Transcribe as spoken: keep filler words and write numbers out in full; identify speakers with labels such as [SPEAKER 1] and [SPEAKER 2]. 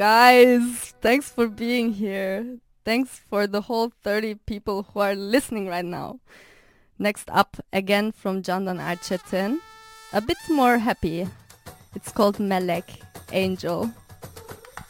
[SPEAKER 1] guys. Thanks for being here. Thanks for the whole thirty people who are listening right now. Next up, again from Candan Erçetin. A bit more happy. It's called Melek, Angel.